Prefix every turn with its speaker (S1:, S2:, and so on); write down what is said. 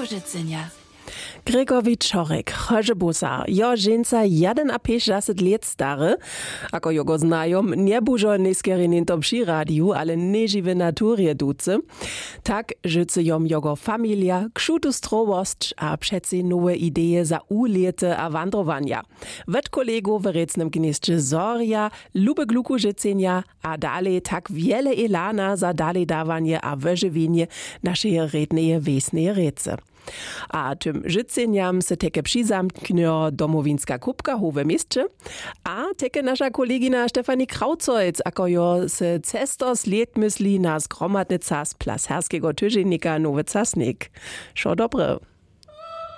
S1: Życenia.
S2: Gregor Wieczorek, Chorzebusar, jo ženca 51 let stary, ako jo go znajom, nie bužo neskerenintom przy radiu, ale nežive naturje duce. Tak życy jom jogo familia, kšutu strowost a přeci nowe ideje za uliete a wandrowania. Wet kolego w recnym gnieździe zorja, lube gluku życenia, a dalej tak wiele elana za dalej dawanie a wyżywienie naszej rednej wiesnej rece. A tym życeniam se teke přizamknjo domowinska kupka howe mieście, a teke nasza kolegina Stefanie Krautzolc, ako jo se cestos let mysli na zgromadny cas Plas Herskiego Tyženika Nowy Casnik. Šo dobre.